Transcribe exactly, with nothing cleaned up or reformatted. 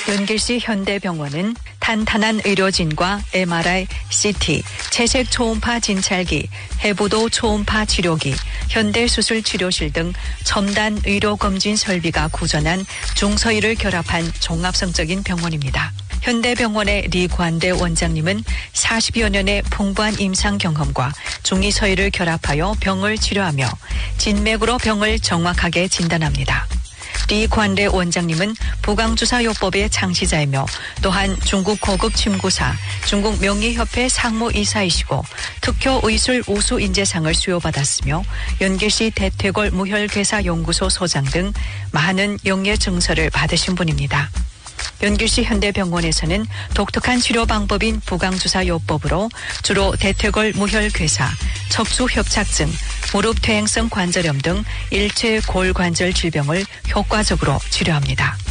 연길시 현대병원은 탄탄한 의료진과 엠알아이, 씨티, 채색 초음파 진찰기, 해부도 초음파 치료기, 현대수술 치료실 등 첨단 의료검진 설비가 구전한 중서의를 결합한 종합성적인 병원입니다. 현대병원의 리관대 원장님은 사십여 년의 풍부한 임상 경험과 중의서의를 결합하여 병을 치료하며 진맥으로 병을 정확하게 진단합니다. 리관대 원장님은 부강주사요법의 창시자이며 또한 중국 고급 침구사, 중국 명예협회 상무이사이시고 특효의술 우수인재상을 수여받았으며 연길시 대퇴골 무혈괴사연구소 소장 등 많은 영예 증서를 받으신 분입니다. 연길시 현대병원에서는 독특한 치료 방법인 부강주사요법으로 주로 대퇴골 무혈괴사, 척추협착증, 무릎 퇴행성 관절염 등 일체 골관절 질병을 효과적으로 치료합니다.